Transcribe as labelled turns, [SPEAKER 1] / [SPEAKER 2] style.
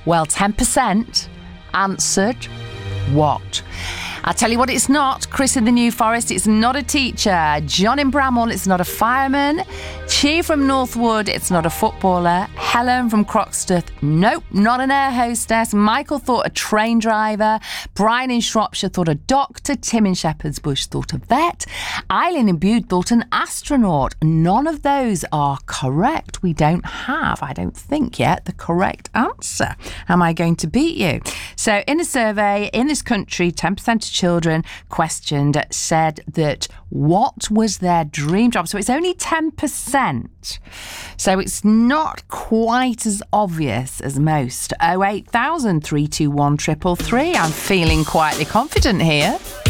[SPEAKER 1] Well, 10% answered what? I'll tell you what it's not. Chris in the New Forest, it's not a teacher. John in Bramwell, it's not a fireman. Chi from Northwood, it's not a footballer. Helen from Croxteth, nope, not an air hostess. Michael thought a train driver. Brian in Shropshire thought a doctor. Tim in Shepherd's Bush thought a vet. Eileen in Bude thought an astronaut. None of those are correct. We don't have, I don't think yet, the correct answer. Am I going to beat you? So in a survey in this country, 10% of children questioned said that what was their dream job? So it's only 10%. So it's not quite as obvious as most. 08000 321 333. I'm feeling quietly confident here.